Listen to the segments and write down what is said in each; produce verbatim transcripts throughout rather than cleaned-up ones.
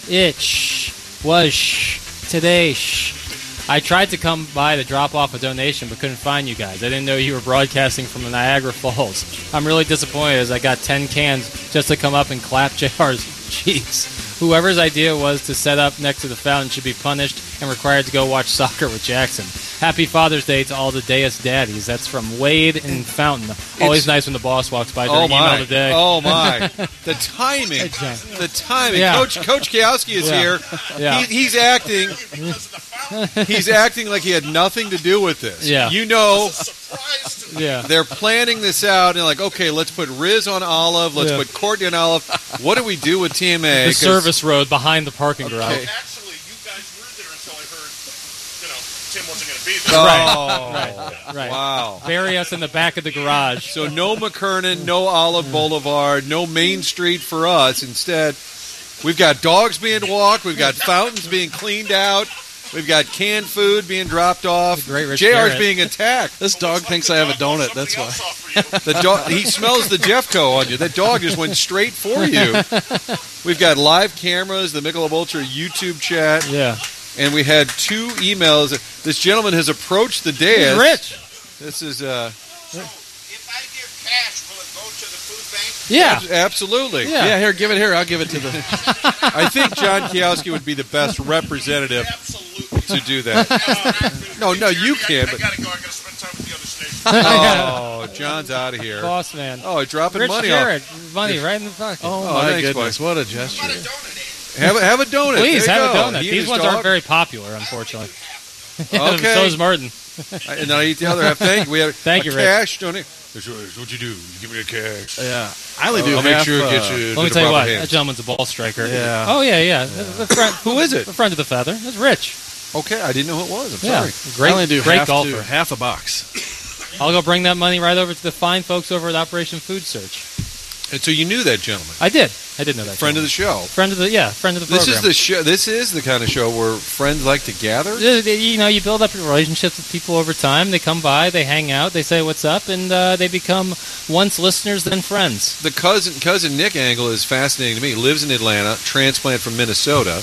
It was today. I tried to come by to drop off a donation, but couldn't find you guys. I didn't know you were broadcasting from Niagara Falls. I'm really disappointed as I got ten cans just to come up and clap J R's cheeks. Whoever's idea was to set up next to the fountain should be punished and required to go watch soccer with Jackson. Happy Father's Day to all the Deus Daddies. That's from Wade and Fountain. Always it's, nice when the boss walks by during oh my, email today. Oh, my. The timing. The timing. Yeah. Coach Coach Kowski is yeah. here. Yeah. He, he's acting He's acting like he had nothing to do with this. Yeah. You know, yeah. they're planning this out and like, okay, let's put Riz on Olive. Let's yeah. put Courtney on Olive. What do we do with T M A? The service road behind the parking okay. garage. Actually, you guys were there until I heard, you know, Tim wasn't going to be there. Oh, right. right. Wow. Bury us in the back of the garage. So no McKernan, no Olive Boulevard, no Main Street for us. Instead, we've got dogs being walked. We've got fountains being cleaned out. We've got canned food being dropped off. J R's Garrett. being attacked. This dog thinks I have a donut. That's why. The dog, he smells the Jeffco on you. That dog just went straight for you. We've got live cameras, the Michelob Ultra YouTube chat. Yeah. And we had two emails. This gentleman has approached the dais. He's rich. This is... Uh, so if I give cash, will it go to the food bank? Yeah. ab- absolutely. Yeah. Yeah, here, give it here. I'll give it to the... I think John Kowski would be the best representative Absolutely. to do that. No, no, you can't. I But got to go. I got to spend time with the other station. oh, John's out of here. Boss man. Oh, dropping Rich money Jared, off. money right in the pocket. Oh, Oh, my thanks, goodness. boy. What a What gesture. a donut, Have a, have a donut. Please There you have go. a donut. He and These his ones dog. aren't very popular, unfortunately. Okay. So is Martin. And then I eat the other half. Thank you. We have Thank a you, Rick. cash donate. That's what you do. You give me a cash. Yeah. I only do I'll half, make sure it uh, gets you Let to me the tell you proper what. hands. That gentleman's a ball striker. Yeah. Oh, yeah, yeah. The, the friend, Who is it? The friend of the feather. That's Rich. Okay, I didn't know who it was. I'm Yeah. sorry. Great, I only do great half, golfer. to half a box. I'll go bring that money right over to the fine folks over at Operation Food Search. And so you knew that gentleman. I did. I did know that. Friend of the gentleman. show. Friend of the yeah, friend of the This program. is the show. This is the kind of show where friends like to gather. You know, you build up your relationships with people over time. They come by, they hang out, they say what's up, and uh, they become once listeners, then friends. The cousin cousin Nick Angle is fascinating to me. Lives in Atlanta, transplant from Minnesota,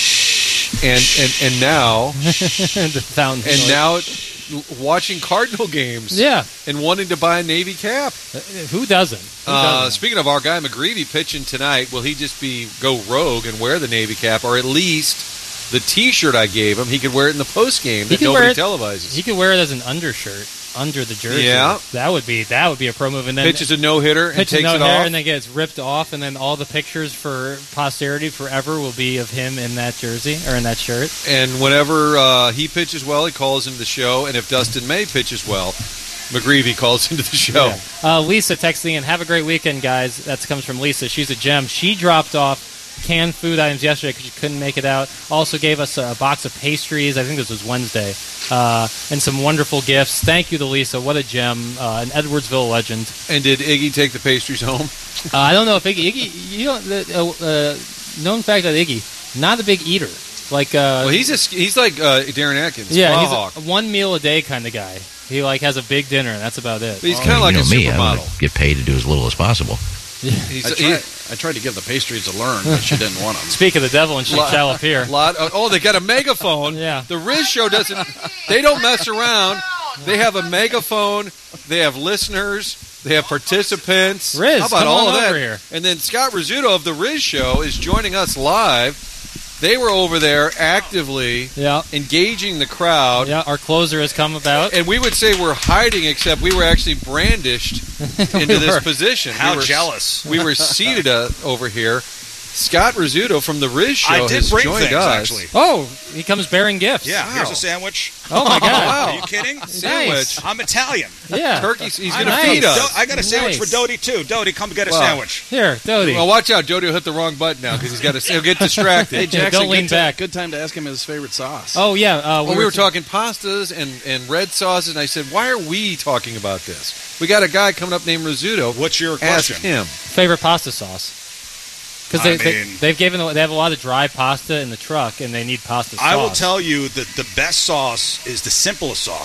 and and and now the fountain. and now watching Cardinal games. Yeah. And wanting to buy a Navy cap. Who doesn't? Who Uh, doesn't? speaking of our guy McGreevy pitching tonight, will he just be go rogue and wear the Navy cap, or at least the T-shirt I gave him? He could wear it in the post game that could wear nobody it- televises. He could wear it as an undershirt under the jersey. Yeah. That would be that would be a pro move. And then Pitches a no hitter and pitches takes no it hair off. and then gets ripped off, and then all the pictures for posterity forever will be of him in that jersey or in that shirt. And whenever uh, he pitches well, he calls into the show. And if Dustin May pitches well, McGreevy calls into the show. Yeah. Uh, Lisa texting in, have a great weekend, guys. That comes from Lisa. She's a gem. She dropped off canned food items yesterday because she couldn't make it out. Also gave us a box of pastries. I think this was Wednesday. Uh, and some wonderful gifts. Thank you to Lisa. What a gem. Uh, an Edwardsville legend. And did Iggy take the pastries home? Uh, I don't know if Iggy... Iggy you don't... Uh, uh, known fact that Iggy, not a big eater. Like, uh, Well, he's a, he's like uh, Darren Atkins. yeah, Plowhawk. he's a one meal a day kind of guy. He like has a big dinner, and that's about it. But he's kind of like you a know me, I supermodel. would get paid to do as little as possible. He's, I, he- tried, I tried to give the pastries to learn, but she didn't want them. Speak of the devil, and she Lot- shall appear. lot. Oh, they got a megaphone. Yeah. The Riz Show doesn't. They don't mess around. They have a megaphone. They have listeners. They have participants. Riz, how about come all on of that? over here. And then Scott Rizzuto of the Riz Show is joining us live. They were over there actively Yeah, engaging the crowd. yeah. Our closer has come about. And we would say we're hiding, except we were actually brandished into this were. position. How we were, jealous. We were seated uh, over here. Scott Rizzuto from the Riz Show I did has bring joined things, us. actually. Oh, he comes bearing gifts. Yeah, here's Wow. a sandwich. Oh my God. Wow. Are you kidding? Sandwich. I'm Italian. Yeah. Turkey. He's I'm going to nice. feed us. Do- I got a sandwich Nice. for Dodie, too. Dodie, come get a Wow. sandwich. Here, Dodie. Well, watch out. Jody will hit the wrong button now because he's got to. He'll get distracted. Hey, Jackson, don't lean good, ti- back. good time to ask him his favorite sauce. Oh yeah. Uh, Well, we were talking pastas and, and red sauces, and I said, "Why are we talking about this? We got a guy coming up named Rizzuto. What's your Ask question? him." favorite pasta sauce. Because I they, they mean- they've given they have a lot of dry pasta in the truck, and they need pasta sauce. I will tell you that the best sauce is the simplest sauce,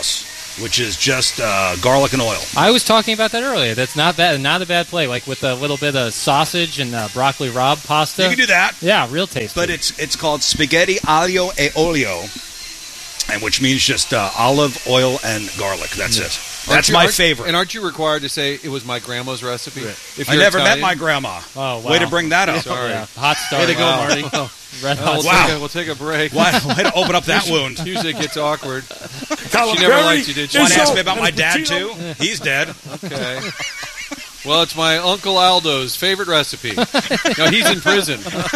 which is just uh, garlic and oil. I was talking about that earlier. That's not bad. Not a bad play. Like with a little bit of sausage and uh, broccoli rabe pasta. You can do that. Yeah, real tasty. But it's it's called spaghetti aglio e olio, and which means just uh, olive oil and garlic. That's it. Aren't That's you- my aren't- favorite. And aren't you required to say it was my grandma's recipe? If I you're never Italian? met my grandma. Oh, wow. Way to bring that up. Sorry. Yeah, hot start. Way to go, Wow. Marty. Red Well, hot we'll, Wow. take a, we'll take a break. Why, way to open up that wound. Usually it gets awkward. She never liked you, did she? Want to ask me about my dad, too? He's dead. Okay. Well, it's my Uncle Aldo's favorite recipe. No, he's in prison.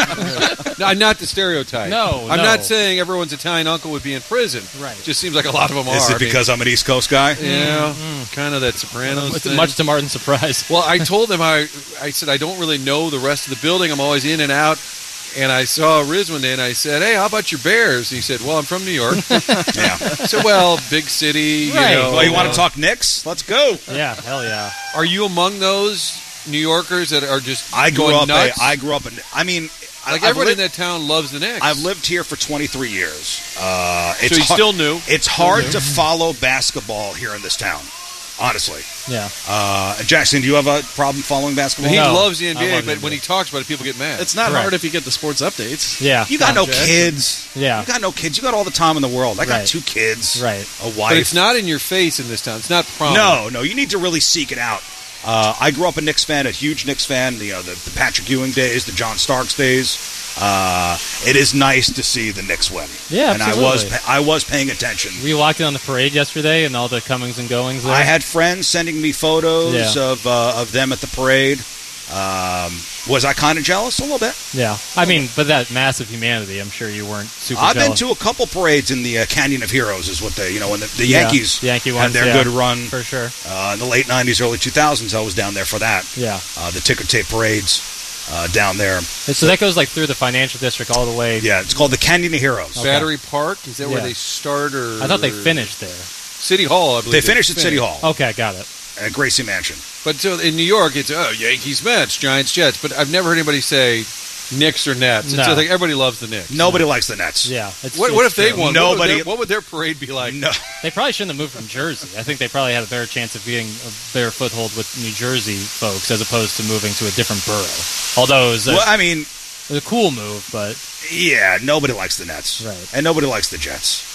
No, I'm not the stereotype. No, I'm no. not saying everyone's Italian uncle would be in prison. Right. Just seems like a lot of them are. Is I it mean, because I'm an East Coast guy? yeah, kind of that Sopranos It's thing. much to Martin's surprise. Well, I told them I, I said I don't really know the rest of the building. I'm always in and out. And I saw Riz one day, and I said, "Hey, how about your Bears?" He said, "Well, I'm from New York." Yeah. So, well, big city. Right. You know, Well, you want uh, to talk Knicks? Let's go. Yeah, hell yeah. Are you among those New Yorkers that are just I grew going up. A, nuts? I grew up in. I mean, like I've everybody lived, in that town loves the Knicks. I've lived here for twenty-three years. Uh, it's so he's hard, still new. It's hard to follow basketball here in this town. Honestly, Yeah. uh, Jackson, do you have a problem following basketball? He No, loves the N B I A, love the but N B A. when he talks about it, people get mad. It's not Correct. hard if you get the sports updates. Yeah. You got no Jackson. kids. Yeah. You got no kids. You got all the time in the world. I got Right. two kids. Right. A wife. but it's not in your face in this town. It's not prominent. No, no. You need to really seek it out. Uh, I grew up a Knicks fan, a huge Knicks fan. You know, the, the Patrick Ewing days, the John Starks days. Uh, it is nice to see the Knicks win. Yeah, and I was absolutely. pa- I was paying attention. We walked in on the parade yesterday and all the comings and goings there. I had friends sending me photos Yeah. of uh, of them at the parade. Um, was I kind of jealous? A little bit. Yeah. I mean, but that massive humanity, I'm sure you weren't super I've been jealous. to a couple parades in the uh, Canyon of Heroes, is what they, you know, when the, the Yeah, Yankees Yankee had ones, their yeah. good run For sure. uh, in the late nineties, early two thousands. I was down there for that. Yeah. Uh, the ticker tape parades uh, down there. And so that goes like through the financial district all the way. Yeah, it's called the Canyon of Heroes. Okay. Battery Park? Is that where Yeah. they start? Or I thought they finished there. City Hall, I believe. They finished at City finished. Hall Okay, got it. at Gracie Mansion. But so in New York, it's, oh, Yankees, Mets, Giants, Jets. But I've never heard anybody say Knicks or Nets. It's No. just like everybody loves the Knicks. Nobody likes the Nets. Yeah. It's, What, it's what if they true. won? Nobody- What would, their, what would their parade be like? No. They probably shouldn't have moved from Jersey. I think they probably had a better chance of getting a better foothold with New Jersey folks as opposed to moving to a different borough. Although it was a, Well, I mean, it was a cool move, but yeah, nobody likes the Nets. Right. And nobody likes the Jets.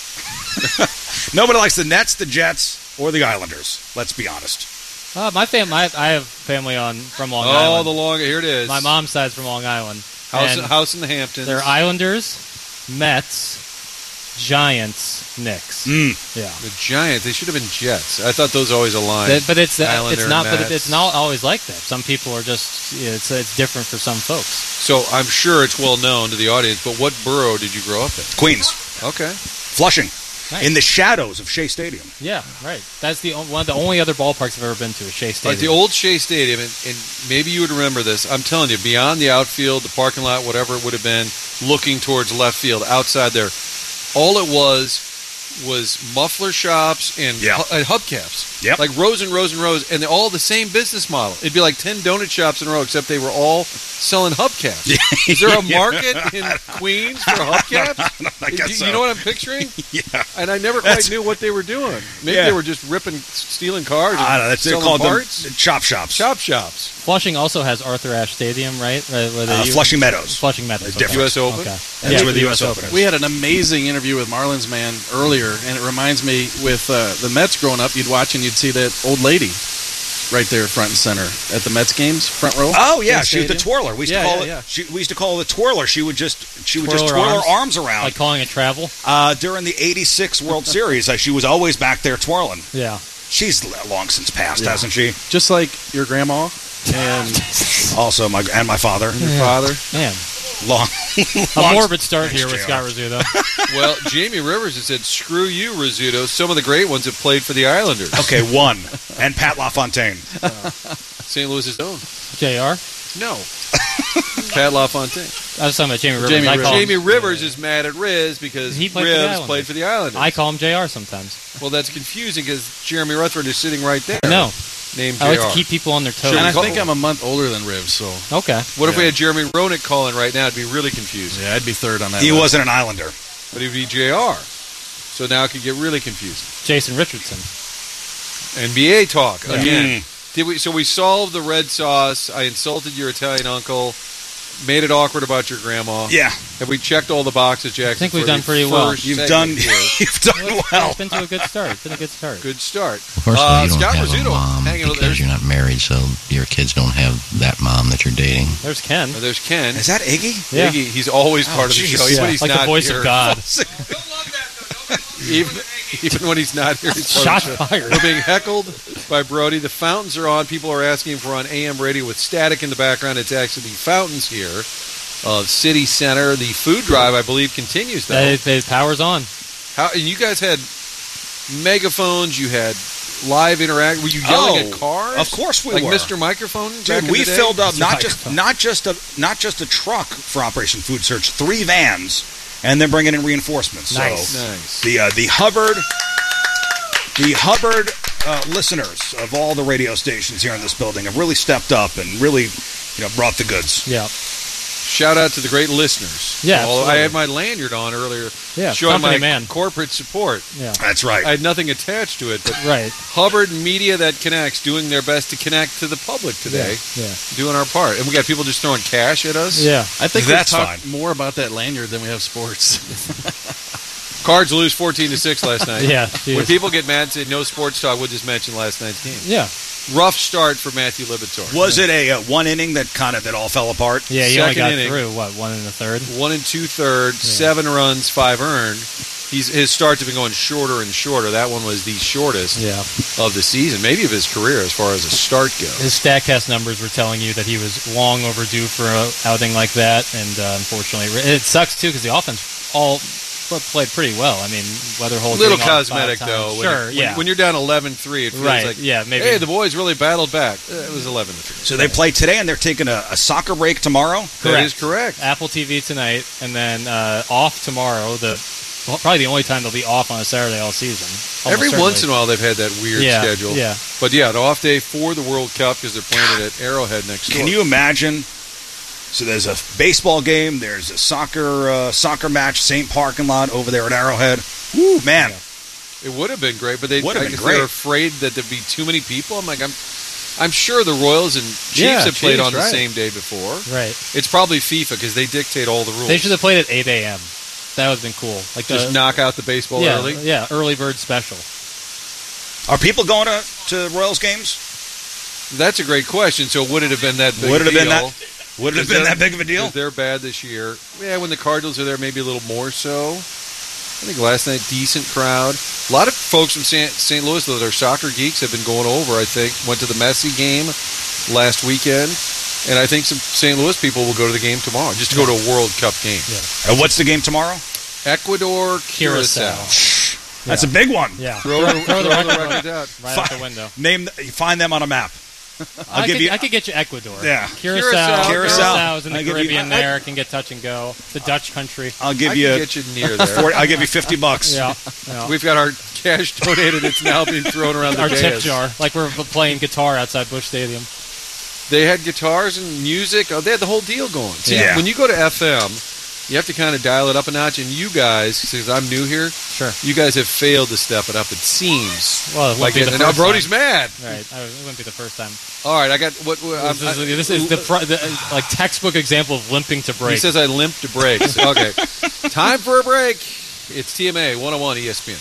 Nobody likes the Nets, the Jets, or the Islanders. Let's be honest. uh, my fam, I, I have family on from Long Oh, Island. the long. Here it is. My mom's side's from Long Island. House, and house in the Hamptons. they're Islanders, Mets, Giants, Knicks. Mm. Yeah. The Giants. They should have been Jets. I thought those always aligned. That- but it's uh, Islander, it's not. But Mets. it's not always like that. Some people are just. Yeah, it's it's different for some folks. So I'm sure it's well known to the audience. But what borough did you grow up in? Queens. Okay. Flushing. Nice. In the shadows of Shea Stadium. Yeah, right. That's the o- one of the only other ballparks I've ever been to. Is Shea Stadium. Like the old Shea Stadium, and, and maybe you would remember this. I'm telling you, beyond the outfield, the parking lot, whatever it would have been, looking towards left field, outside there, all it was was muffler shops and, Yeah. hu- and hubcaps. Yep. Like rows and rows and rows, and they're all the same business model. It'd be like ten donut shops in a row, except they were all selling hubcaps. Is there a market in Queens for hubcaps? I guess you, so. you know what I'm picturing? Yeah. And I never That's- quite knew what they were doing. Maybe Yeah. they were just ripping, stealing cars. And I don't know. That's, they're selling called parts. them chop shops. Shop shops. Flushing also has Arthur Ashe Stadium, right? right where they Uh, use- Flushing Meadows. Flushing Meadows. It's okay. different. U S Open. Okay. That's Yeah, where the U U S S Open. Open We had an amazing interview with Marlins Man earlier, and it reminds me with uh, the Mets growing up, you'd watch and you'd see that old lady right there front and center at the Mets games, front row. Oh yeah, in she was the stadium. twirler. We used Yeah, to call yeah, it. yeah. She, we used to call her the twirler. She would just she would just Twirl twirl her her arms? arms around. Like calling it travel. uh, during the eighty-six World Series, uh, she was always back there twirling. Yeah. She's l- long since passed, Yeah. hasn't she? Just like your grandma and Also, my and my father. Your father. Man, Long. a long- morbid start here with J Scott R. Rizzuto. Well, Jamie Rivers has said, "Screw you, Rizzuto." Some of the great ones have played for the Islanders. Okay, one. And Pat LaFontaine. Saint Louis's own. J R. No. Pat LaFontaine. I was talking about Jamie Rivers. Jamie I Rivers. call him, Jamie Rivers is mad at Riz because He played for the Riz Islanders. played for the Islanders. I call him J R sometimes. well, that's confusing because Jeremy Rutherford is sitting right there. No, Named I J R. like to keep people on their toes. Sure. and I Go- think I'm a month older than Riv, so Okay. What if we Yeah. had Jeremy Roenick calling right now? It'd be really confusing. yeah, I'd be third on that. He list. wasn't an Islander. But he'd be J R. So now it could get really confusing. Jason Richardson. N B A talk Yeah. again. Did we? So we solved the red sauce. I insulted your Italian uncle. Made it awkward about your grandma. Yeah. Have we checked all the boxes, Jackson? I think we've for done the pretty well. first You've segment done here? you've done well. It's been to a good start. It's been a good start. Good start. Well, first of all, Uh, you don't Scott have Rizzuto a mom hanging out because there. you're not married, so your kids don't have that mom that you're dating. There's Ken. Oh, there's Ken. Is that Iggy? Yeah. Iggy, he's always Oh, part of the jeez. show. Even Yeah, when he's like not the voice here. of God. Even, even when he's not here, he's part Shots of the show. fired. We're being heckled by Brody. The fountains are on. People are asking if we're on A M radio with static in the background. It's actually the fountains here of City Center. The food drive, I believe, continues, though. They, they, power's on. How, and you guys had megaphones. You had live interact. Were you yelling Oh, at cars? of course we like were. Mister Microphone? back Dude, in we the day? filled up Mister not just Microphone. not just a not just a truck for Operation Food Search, three vans, and then bringing in reinforcements. Nice. So Nice. the uh, the Hubbard the Hubbard uh, listeners of all the radio stations here in this building have really stepped up and really, you know, brought the goods. Yeah. Shout out to the great listeners. Yeah, Well, I absolutely. had my lanyard on earlier, Yeah, showing company my man. corporate support. Yeah. That's right. I had nothing attached to it, but Right. Hubbard Media That Connects doing their best to connect to the public today, Yeah. doing our part. And we got people just throwing cash at us. Yeah. I think That's we've talked fine. more about that lanyard than we have sports. Cards lose fourteen to six last night. Yeah. When geez. people get mad and say no sports talk, we'll just mention last night's game. Yeah. Rough start for Matthew Libator. Was it a uh, one inning that kind of that all fell apart? Yeah, you only Second got inning. through, what, one and a third? One and two thirds, seven runs, five earned. He's, his starts have been going shorter and shorter. That one was the shortest Yeah. of the season, maybe of his career as far as a start goes. His StatCast numbers were telling you that he was long overdue for an outing like that, and uh, unfortunately, it sucks too because the offense all played pretty well. I mean, Weatherholt Little getting on cosmetic, five though. times. When Sure, when- yeah. When you're down eleven three, it feels Right, like, yeah, maybe. hey, the boys really battled back. Uh, It was eleven to three. So they play today, and they're taking a, a soccer break tomorrow. That is correct. Apple T V tonight, and then uh, off tomorrow. The well, probably the only time they'll be off on a Saturday all season. Almost Every certainly. once in a while, they've had that weird Yeah, schedule. yeah. But yeah, an off day for the World Cup because they're playing it at Arrowhead next door. Can you imagine? So there's a baseball game, there's a soccer uh, soccer match, same parking lot over there at Arrowhead. Woo, man. It would have been great, but they Would have I been guess great. they're afraid that there'd be too many people. I'm like, I'm, I'm sure the Royals and Chiefs Yeah, have played Chiefs, on the right. same day before. Right. It's probably FIFA because they dictate all the rules. They should have played at eight a.m. That would have been cool. Like just the, knock out the baseball yeah, early. Yeah, early bird special. Are people going to, to Royals games? That's a great question. So would it have been that big Would it a have been deal? that? Would it have Is been there- that big of a deal? Because they're bad this year. Yeah, when the Cardinals are there, maybe a little more so. I think last night, decent crowd. A lot of folks from Saint Louis that are soccer geeks have been going over, I think. Went to the Messi game last weekend. And I think some Saint Louis people will go to the game tomorrow, just to go to a World Cup game. And what's the game tomorrow? Ecuador, Curacao. Curacao. That's a big one. Yeah. Throw, the, Throw the throw the record records out. right out the window. Name, the, find them on a map. I'll I give could, you. I could get you Ecuador. Yeah. Curacao. Curacao. Curacao is in the I give you- Caribbean I- there. It can get touch and go. The Dutch country. I'll I give can you. get you near there. forty, I'll give you fifty bucks. Yeah. yeah. We've got our cash donated. It's now being thrown around the Our tip dais. jar. Like we're playing guitar outside Busch Stadium. They had guitars and music. Oh, they had the whole deal going. See, Yeah. when you go to F M, you have to kind of dial it up a notch. And you guys, because I'm new here, Sure. you guys have failed to step it up. It seems Well, it wouldn't like be it. the And now first Brody's time. mad. Right. I- It wouldn't be the first time. All right, I got what? what I'm- This is, I- this is the, pro- the uh, like textbook example of limping to he break. says I limped to breaks. Okay, time for a break. It's T M A one oh one E S P N.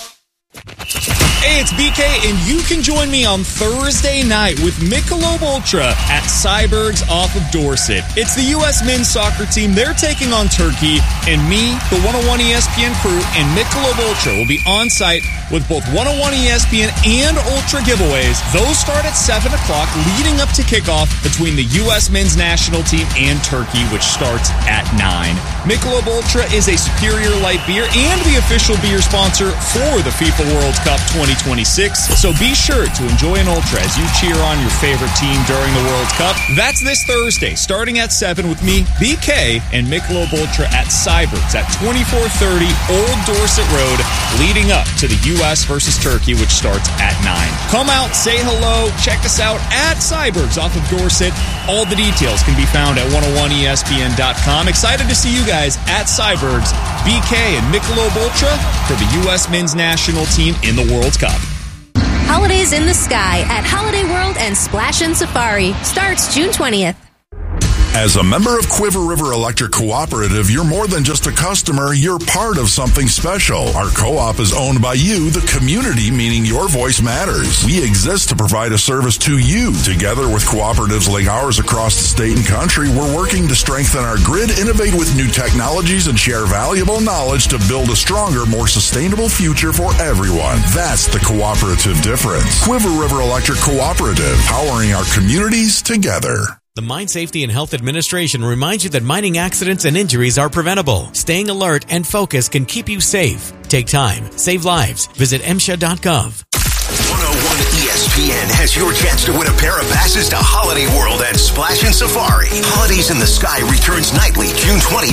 Hey, it's B K, and you can join me on Thursday night with Michelob Ultra at Cyberg's off of Dorset. It's the U S men's soccer team. They're taking on Turkey, and me, the one oh one E S P N crew, and Michelob Ultra will be on site with both one oh one E S P N and Ultra giveaways. Those start at seven o'clock, leading up to kickoff between the U S men's national team and Turkey, which starts at nine. Michelob Ultra is a superior light beer and the official beer sponsor for the FIFA World Cup twenty twenty-six, so be sure to enjoy an Ultra as you cheer on your favorite team during the World Cup. That's this Thursday, starting at seven with me, B K, and Michelob Ultra at Cyberg's at twenty-four thirty Old Dorset Road, leading up to the U S versus Turkey, which starts at nine. Come out, say hello, check us out at Cyberg's off of Dorset. All the details can be found at one oh one E S P N dot com. Excited to see you guys at Cyberg's, B K and Michelob Ultra for the U S men's national team in the World Cup. Holidays in the Sky at Holiday World and Splash and Safari starts June twentieth. As a member of Quiver River Electric Cooperative, you're more than just a customer, you're part of something special. Our co-op is owned by you, the community, meaning your voice matters. We exist to provide a service to you. Together with cooperatives like ours across the state and country, we're working to strengthen our grid, innovate with new technologies, and share valuable knowledge to build a stronger, more sustainable future for everyone. That's the cooperative difference. Quiver River Electric Cooperative, powering our communities together. The Mine Safety and Health Administration reminds you that mining accidents and injuries are preventable. Staying alert and focused can keep you safe. Take time. Save lives. Visit M S H A dot gov. one oh one E S P N has your chance to win a pair of passes to Holiday World and Splash and Safari. Holidays in the Sky returns nightly June twentieth.